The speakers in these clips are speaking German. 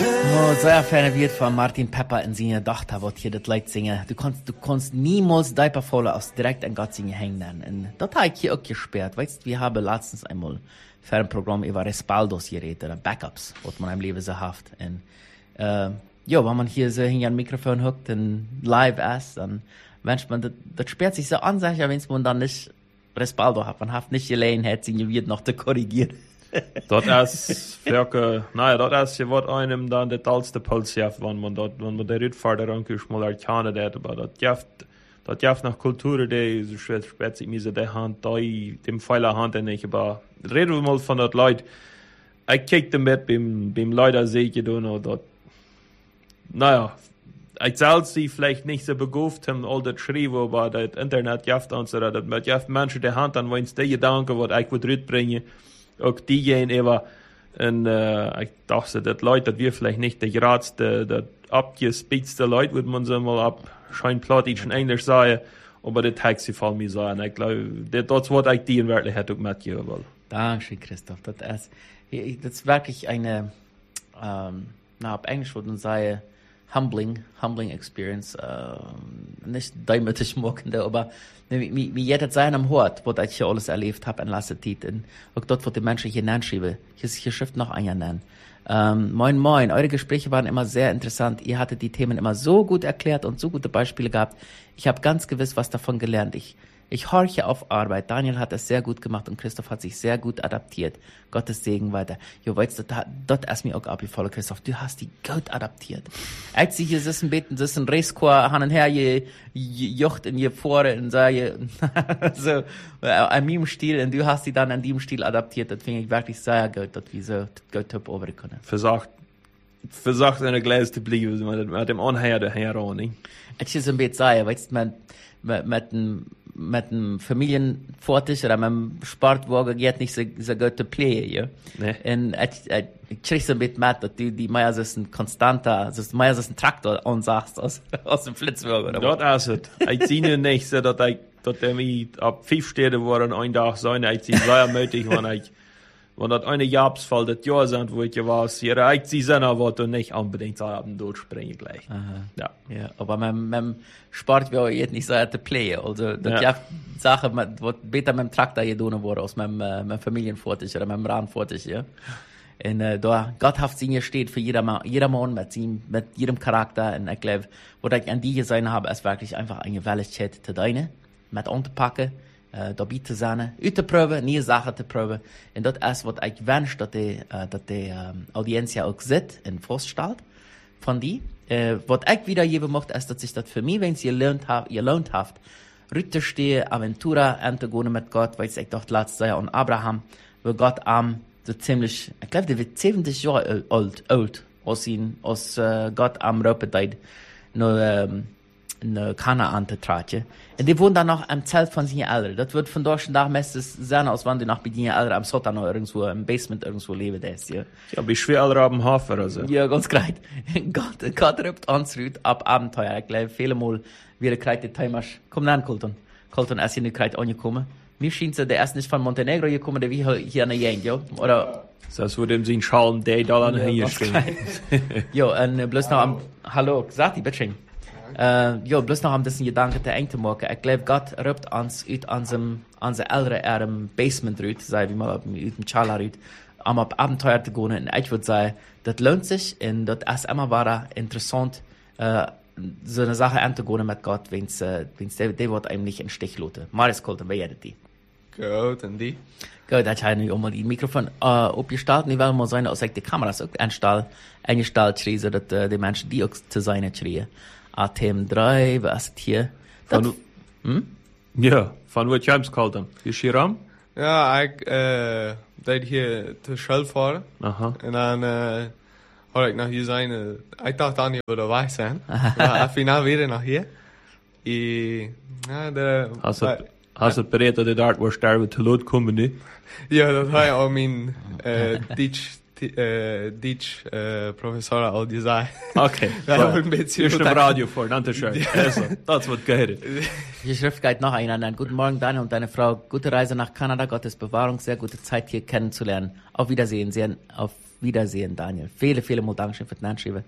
Oh, sehr ferne wird von Martin Pepper in seiner Tochter, wird hier das Lied singen. Du kannst niemals deine Volle aus direkt an Gott singen hängen. Und das habe ich hier auch gesperrt. Weißt du, wir haben letztens einmal für ein Programm über Respaldos geredet, oder Backups, was man im Leben so hat. Und, ja, wenn man hier so hinter ein Mikrofon hockt und live ist, dann wünscht man, das sperrt sich so an sich, wenn man dann nicht Respaldo hat. Man hat nicht Gelegenheit, sich wird noch zu korrigieren. Dat is welke, dat is je wat einem dan de talste puls heeft, want man de Rutfahrt ankusch mal erkennen dat, aber dat jaft nach Kultur de so spät sich mir so de Hand da dem Pfeiler Hand nicht, aber reden wir mal von dat Leute. Ich kick dem mit beim Leute sehe ich da dort. Ich selbst sie vielleicht nicht so begauft haben, all das schreiben, aber das Internet jaft uns, oder das jaft Menschen die Hand an, wenn es die Gedanken, was ich würde rüberbringen, auch diejenigen immer, und ich dachte, dass Leute, dass wir vielleicht nicht die geradste, das abgespitzte Leute, würde man so mal ab Scheinplattdeutsch und Englisch sagen, aber das hat sie von mir sagen. Ich glaube, das wird ich die in Wirklichkeit auch mitgeben wollen. Dankeschön, Christoph. Das ist wirklich eine, auf Englisch würde man sagen, humbling experience. Nicht däumlich mockende, aber wie jeder sein am Hort, wo ich hier alles erlebt habe, in letzter Zeit. Und auch dort, wo die Menschen hier schreiben. Hier schrift noch einer nennen. Moin, eure Gespräche waren immer sehr interessant. Ihr hattet die Themen immer so gut erklärt und so gute Beispiele gehabt. Ich habe ganz gewiss was davon gelernt. Ich horche auf Arbeit. Daniel hat es sehr gut gemacht und Christoph hat sich sehr gut adaptiert. Gottes Segen weiter. Jo, weißt du, dort ist mir auch abgefallen, Christoph. Du hast die gut adaptiert. Als sie hier sitzen, ein Racechor, han und her, jocht in ihr Fore und sage, so, an meinem Stil, und du hast die dann an dem Stil adaptiert. Das finde ich wirklich sehr gut, dass wir so gut top over können. Versagt eine Gläser zu bleiben, mit dem Anhänger daher auch, nicht? Es ist ein bisschen sehr, weißt du, mit dem Familienvortisch oder mit dem Sportwagen geht nicht so gut zu playen, ja. Nee. Und ich krieg so ein bisschen mit, dass die Meier ist ein konstanter, ist ein Traktor ansagst aus dem Flitzwagen, oder? Das ist es. Ich sehe nicht so, dass mich ab 5 Städte waren ein Tag sein, ich sehe sehr mutig, wenn das eine Jahresfall das Jahr sind, wo ich war, ich sehe so was und nicht unbedingt so haben durchspringen gleich. Aha. Ja, aber mit dem Sport wäre jetzt nicht so zu playen. Also, das ja Sache, was besser mit dem Traktor getan wurde, als mit dem Familienvortisch oder mit dem Rahmenvortisch, ja. Und, da, Gotthaft Singen steht für jeder Mann mit jedem Charakter. Und ich glaube, was ich an die gesehen habe, ist wirklich einfach eine Welligkeit zu deine, mit anzupacken. Dabei zu sein, auszuprobieren, neue Sachen zu probieren. Und das ist, was ich wünsche, dass die Audienz ja auch sieht und feststellt von die. Was ich wiedergeben möchte, ist, dass sich das für mich, wenn es gelohnt hat, rütterstehen, Aventura, anzugehen mit Gott, weil ich doch letztes Jahr an Abraham, wo Gott so ziemlich, ich glaube, der wird 70 Jahre alt, als Gott am Röpedeit in Kanaan zu tragen. Und die wohnen dann noch am Zelt von seinen Eltern. Das wird von deutschen Tag meistens sein, als wenn die noch bei seinen Eltern am Sotan oder irgendwo, im Basement irgendwo leben, das, ja. Ja, wie schwer alle am Hafen, also. Ja, ganz greit. Gott rübt uns rüt ab Abenteuer. Ich glaube, viele Mal wieder kreit die Timer. Komm dann, Colton. Colton ist hier nicht kreit angekommen. Mir scheint so, der ist nicht von Montenegro gekommen, der wie hier an der Gegend, ja. Oder? Das würde ihm sein Schalen, der da hier stehen. Ja, und bloß noch hallo, sag die, bitte. Bloß noch ein bisschen Gedanken zu eng zu machen. Ich glaube, Gott rübt uns aus unser älteren Basement rüt, sei wie mal aus dem Chala rüt, um auf Abenteuer zu gehen. Und ich würde sagen, das lohnt sich und das ist immer wieder interessant, so eine Sache anzugehen mit Gott, wenn's der wird einem nicht in den Stich lassen. Marius Colton, wer ist die? Gut, und die? Gut, da habe ich auch mal die Mikrofon aufgestellt. Ich will mal sagen, dass ich die Kameras auch eingestellt schreie, so dass die Menschen die auch zu sein schreien. ATM3, was ist hier? Ja, von wo James Colton? Ist hier ram? Ja, ich deed hier te Shell fahren. Aha. Und dann hoor ik nog hier zijn. Ik dacht dan niet würde dabei sein. Maar final wieder nach hier. Hast du bereit, dass die dort wo sterben zu Lot kommen, ne? Ja, dat hij al mijn Deutsch Professor al gesagt. Okay. Ja, ein bisschen. Ist im Radio vor, danke schön. Also, das wird gehört. Die Schrift geht noch einander. Guten Morgen, Daniel und deine Frau. Gute Reise nach Kanada. Gottes Bewahrung. Sehr gute Zeit hier kennenzulernen. Auf Wiedersehen. Auf Wiedersehen, Daniel. Viele Mal Dankeschön für den Anschreiben.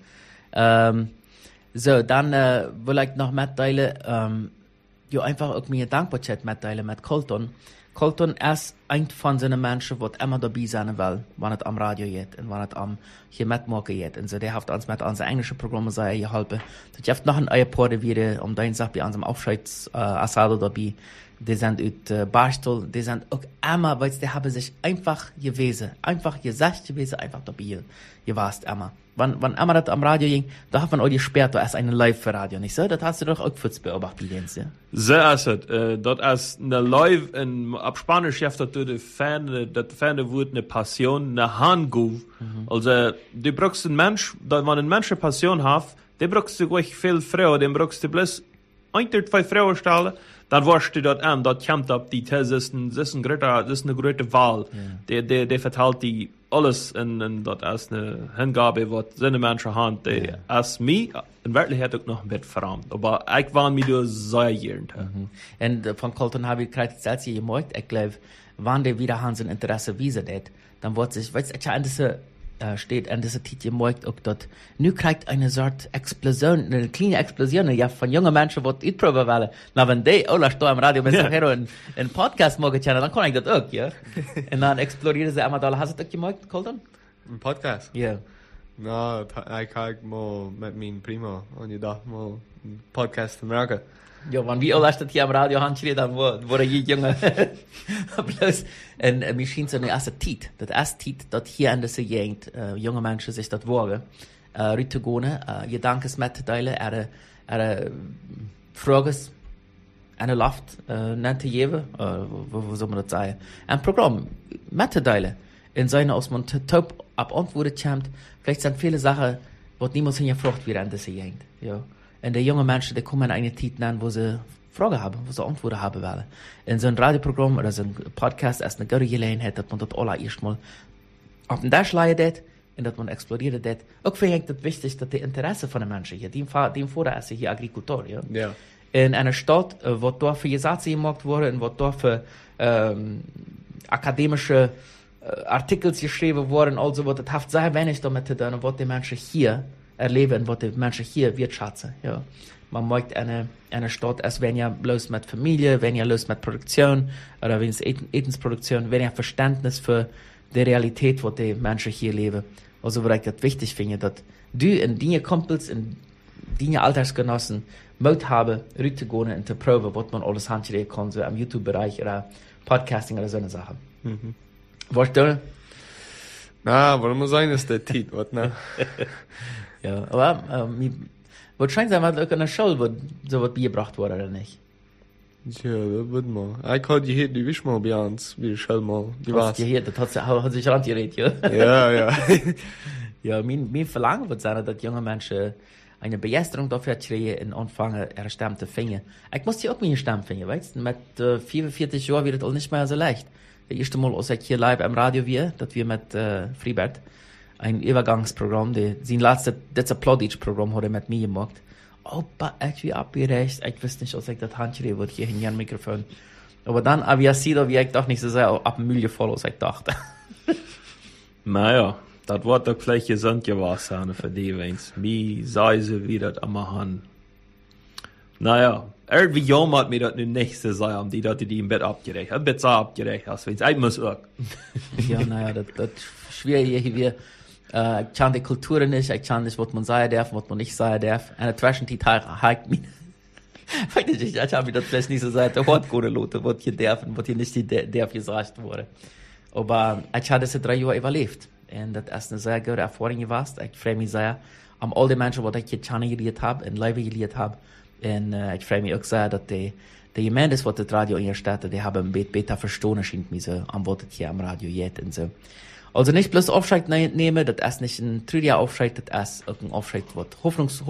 So, dann will ich noch mitteilen, einfach auch mir Dankbarkeit mitteilen mit Colton. Colton ist ein von seinen Menschen, die immer dabei sein will, wenn es am Radio geht und wenn es hier mitmachen geht. Und so, der hat uns mit unseren englischen Programmen sehr geholfen. Das gibt noch ein paar wieder, deine Sache bei unserem Aufscheids-Asado dabei. Die sind aus Barstel, die sind auch immer, weil die haben sich einfach gewesen, einfach gesagt gewesen, einfach dabei gewasst immer. Wenn immer das am Radio ging, da hat man auch gesperrt, da ist eine Live-Radio, nicht so? Das hast du doch auch kurz beobachtet, Jens, ja? So ist es. Das ist eine Live, ab Spanisch schafft das Ferne wird eine Passion, eine Handguf. Also, du brauchst einen Mensch, wenn ein Mensch eine Passion hat, der brauchst du gleich viel Frau, den brauchst du bloß 1 oder 2 Frauen stellen, dann warst du dort an, dort kommt ab die These, das ist eine große Wahl. Der verteilt die alles und das ist eine Hingabe, was seine Menschen haben, die als mich in Wirklichkeit auch noch ein bisschen verrammt. Aber ich war mir da sehr gern. Und von Colton habe ich gerade selbst gemerkt, ich glaube, wenn der wieder haben sein Interesse wiesen hat, dann wird sich, weißt du, an diese steht an dieser Titel gemerkt, auch dort, nu kriegt eine Sorte Explosion, eine kleine Explosion, ja, von jungen Menschen, die ausprobieren wollen. Na, wenn die, da im Radio mit einen Podcast machen können, dann kann ich das auch, ja. Und dann explodieren sie einmal da. Hast du das gemerkt, Colton? Ein Podcast? Ja. No, ich habe mal mit meinem Primo und ich dachte mal, ein Podcast zu merken. Ja, wenn wir alles das hier am Radio haben, dann wurde die Junge bloß, und mir schien so eine erste Tit, das erste Tit, das hier in dieser Gegend, junge Menschen sich das wagen, Rüte gehen, Gedanken mitteilen, Fragen, eine Luft, nannte jewe, wo soll man das sagen, ein Programm mitteilen, in seiner, aus man top ab Antworten kommt, vielleicht sind viele Sachen, wo niemand hingefragt wird in dieser Gegend, ja. Und die jungen Menschen, die kommen in eine Zeit an, wo sie Fragen haben, wo sie Antworten haben wollen. In so ein Radioprogramm oder so ein Podcast ist eine gute Gelegenheit, dass man das allererst mal auf den Tisch legt und dass man explodiert das. Auch finde ich das wichtig, dass die Interesse von den Menschen hier, die vorher ist hier Agrikultor, ja. Ja. In einer Stadt, wo dort für Gesetze gemacht wurden und wo dort für akademische Artikel geschrieben wurden, also was das hat sehr wenig damit zu tun, was die Menschen hier erleben, was die Menschen hier wirtschaften, ja. Man möchte eine Stadt, als wenn ja bloß mit Familie, wenn ja bloß mit Produktion, oder wenn es Etensproduktion, wenn ja Verständnis für die Realität, was die Menschen hier leben. Also, weil ich das wichtig finde, dass du und deine Kumpels und deine Altersgenossen Mut haben, rüberzugehen und zu proben, was man alles handschreiben kann, so am YouTube-Bereich oder Podcasting oder so eine Sache. Was du? Na, warum muss sein, ist der Tit, was, ne? Ja, aber wahrscheinlich sein wir auch in der Schule, wo so was beigebracht wurde, oder nicht? Ja, das wird mal. Ich hatte hier die Wisch mal bei uns, wie die Schule mal. Die war's. Ja, das hat sich rangeredet, ja? Ja. Ja, mein Verlangen wird sein, dass junge Menschen eine Begeisterung dafür kriegen und anfangen, ihre Stimme zu finden. Ich muss hier auch meine Stimme finden, weißt du? Mit 44 Jahren wird es auch nicht mehr so leicht. Das erste Mal, als ich hier live am Radio war, dass wir mit Freibert ein Übergangsprogramm, sein letztes Plattdeutsch-Programm hat er mit mir gemacht. Aber ich war abgerecht, ich wusste nicht, als ich das Handschrieb wird hier in ein Mikrofon. Aber dann, wie ich doch nicht so sehr ab dem Müll gefallen, als ich dachte. Naja, das wird doch vielleicht gesund gewesen für die, wenn's mir sei sie wieder am haben. Naja, irgendwie jammert mir das nicht so sehr, um die im Bett abgerechnet. Ein Bett so abgerechnet hast, wenn's ich muss auch. Ja, naja, das ist schwierig hier. Ich kann die Kultur nicht, ich kann nicht, was man sagen darf, was man nicht sagen darf. Eine Zwischenzeit hakt mich. Ich habe mir das vielleicht nicht so gesagt, der Wort gute Leute, was hier darf und was hier nicht darf gesagt wurde. Aber ich habe diese 3 Jahre überlebt. Und das ist eine sehr gute Erfahrung gewesen. Ich freue mich sehr an all die Menschen, die ich hier kennengelernt habe, in Leben gelernt habe. Und ich freue mich auch sehr, dass die Gemeinde, was das Radio in der Stadt, die haben ein bisschen besser verstanden, scheint mir so, an was das hier am Radio geht und so. Also nicht bloß Aufschrei nehmen, das ist nicht ein trüger Aufschrei, das ist auch ein Aufschrei, was